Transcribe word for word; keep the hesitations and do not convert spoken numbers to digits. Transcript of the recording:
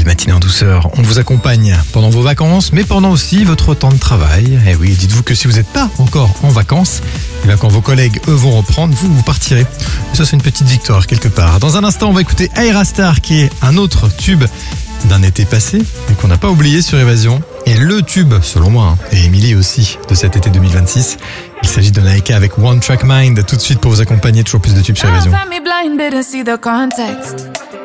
Belle matinée en douceur. On vous accompagne pendant vos vacances, mais pendant aussi votre temps de travail. Et oui, dites-vous que si vous n'êtes pas encore en vacances, et bien quand vos collègues, eux, vont reprendre, vous, vous partirez. Et ça, c'est une petite victoire quelque part. Dans un instant, on va écouter Aerastar, qui est un autre tube d'un été passé, mais qu'on n'a pas oublié sur Évasion. Et le tube, selon moi, hein, et Émilie aussi, de cet été deux mille vingt-six. Il s'agit de Naika avec One Track Mind. Tout de suite pour vous accompagner, toujours plus de tubes sur Évasion.